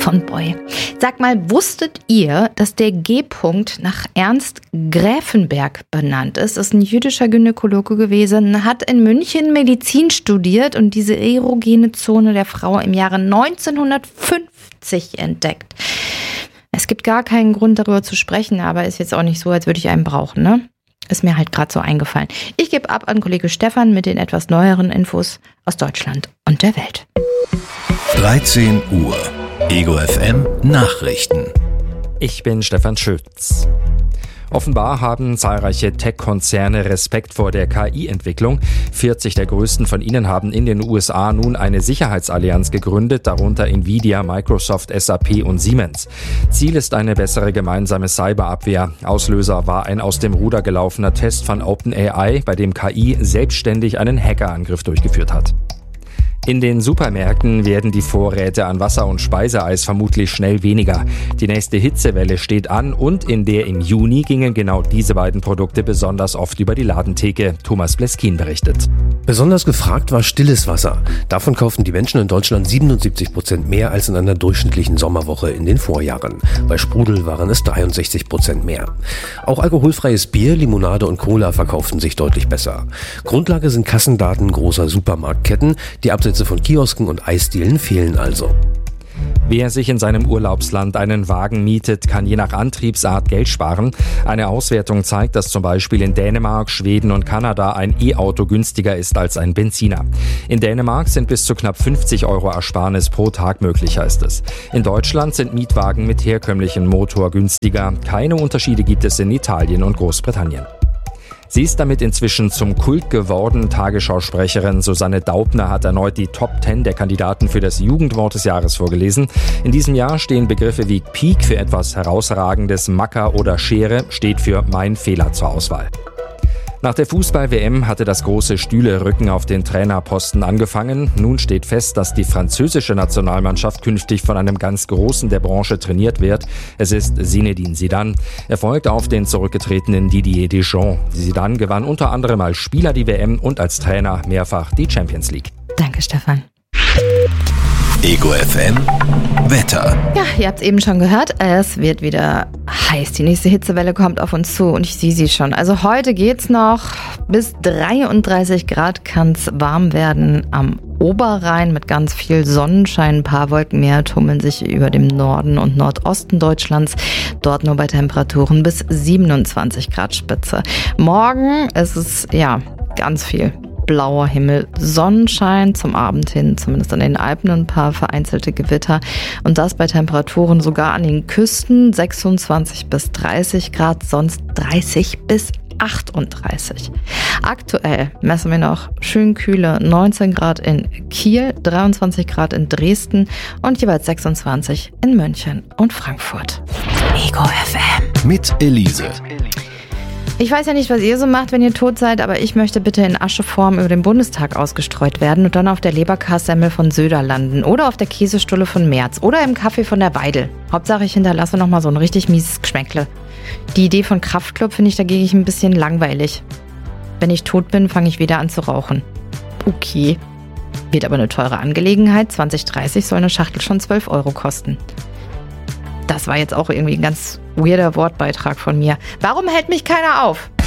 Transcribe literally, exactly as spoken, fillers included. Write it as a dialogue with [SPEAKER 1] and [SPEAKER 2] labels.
[SPEAKER 1] von Boy. Sag mal, wusstet ihr, dass der G-Punkt nach Ernst Gräfenberg benannt ist? Das ist ein jüdischer Gynäkologe gewesen, hat in München Medizin studiert und diese erogene Zone der Frau im Jahre neunzehnhundertfünfzig entdeckt. Es gibt gar keinen Grund, darüber zu sprechen, aber ist jetzt auch nicht so, als würde ich einen brauchen, ne? Ist mir halt gerade so eingefallen. Ich gebe ab an Kollege Stefan mit den etwas neueren Infos aus Deutschland und der Welt.
[SPEAKER 2] dreizehn Uhr. Ego F M Nachrichten.
[SPEAKER 3] Ich bin Stefan Schütz. Offenbar haben zahlreiche Tech-Konzerne Respekt vor der K I-Entwicklung. vierzig der größten von ihnen haben in den U S A nun eine Sicherheitsallianz gegründet, darunter Nvidia, Microsoft, S A P und Siemens. Ziel ist eine bessere gemeinsame Cyberabwehr. Auslöser war ein aus dem Ruder gelaufener Test von OpenAI, bei dem K I selbstständig einen Hackerangriff durchgeführt hat. In den Supermärkten werden die Vorräte an Wasser- und Speiseeis vermutlich schnell weniger. Die nächste Hitzewelle steht an und in der im Juni gingen genau diese beiden Produkte besonders oft über die Ladentheke. Thomas Bleskin berichtet.
[SPEAKER 4] Besonders gefragt war stilles Wasser. Davon kauften die Menschen in Deutschland siebenundsiebzig Prozent mehr als in einer durchschnittlichen Sommerwoche in den Vorjahren. Bei Sprudel waren es dreiundsechzig Prozent mehr. Auch alkoholfreies Bier, Limonade und Cola verkauften sich deutlich besser. Grundlage sind Kassendaten großer Supermarktketten. Die Absätze von Kiosken und Eisdielen fehlen also.
[SPEAKER 3] Wer sich in seinem Urlaubsland einen Wagen mietet, kann je nach Antriebsart Geld sparen. Eine Auswertung zeigt, dass zum Beispiel in Dänemark, Schweden und Kanada ein E-Auto günstiger ist als ein Benziner. In Dänemark sind bis zu knapp fünfzig Euro Ersparnis pro Tag möglich, heißt es. In Deutschland sind Mietwagen mit herkömmlichem Motor günstiger. Keine Unterschiede gibt es in Italien und Großbritannien. Sie ist damit inzwischen zum Kult geworden. Tagesschausprecherin Susanne Daubner hat erneut die Top zehn der Kandidaten für das Jugendwort des Jahres vorgelesen. In diesem Jahr stehen Begriffe wie Peak für etwas Herausragendes, Macker oder Schere steht für Mein Fehler zur Auswahl. Nach der Fußball-W M hatte das große Stühlerücken auf den Trainerposten angefangen. Nun steht fest, dass die französische Nationalmannschaft künftig von einem ganz Großen der Branche trainiert wird. Es ist Zinedine Zidane. Er folgt auf den zurückgetretenen Didier Deschamps. Zidane gewann unter anderem als Spieler die W M und als Trainer mehrfach die Champions League.
[SPEAKER 1] Danke, Stefan.
[SPEAKER 2] Ego F M Wetter.
[SPEAKER 1] Ja, ihr habt es eben schon gehört, es wird wieder heiß. Die nächste Hitzewelle kommt auf uns zu und ich sehe sie schon. Also heute geht's noch bis dreiunddreißig Grad, kann es warm werden am Oberrhein mit ganz viel Sonnenschein. Ein paar Wolken mehr tummeln sich über dem Norden und Nordosten Deutschlands. Dort nur bei Temperaturen bis siebenundzwanzig Grad Spitze. Morgen ist es ja ganz viel blauer Himmel, Sonnenschein zum Abend hin, zumindest an den Alpen und ein paar vereinzelte Gewitter. Und das bei Temperaturen sogar an den Küsten sechsundzwanzig bis dreißig Grad, sonst dreißig bis achtunddreißig. Aktuell messen wir noch schön kühle neunzehn Grad in Kiel, dreiundzwanzig Grad in Dresden und jeweils sechsundzwanzig in München und Frankfurt. Ego F M.
[SPEAKER 2] Mit Elise.
[SPEAKER 1] Ich weiß ja nicht, was ihr so macht, wenn ihr tot seid, aber ich möchte bitte in Ascheform über den Bundestag ausgestreut werden und dann auf der Leberkassemmel von Söder landen oder auf der Käsestulle von Merz oder im Kaffee von der Weidel. Hauptsache, ich hinterlasse nochmal so ein richtig mieses Geschmäckle. Die Idee von Kraftklub finde ich dagegen ein bisschen langweilig. Wenn ich tot bin, fange ich wieder an zu rauchen. Okay. Wird aber eine teure Angelegenheit. zwanzig dreißig soll eine Schachtel schon zwölf Euro kosten. Das war jetzt auch irgendwie ein ganz weirder Wortbeitrag von mir. Warum hält mich keiner auf?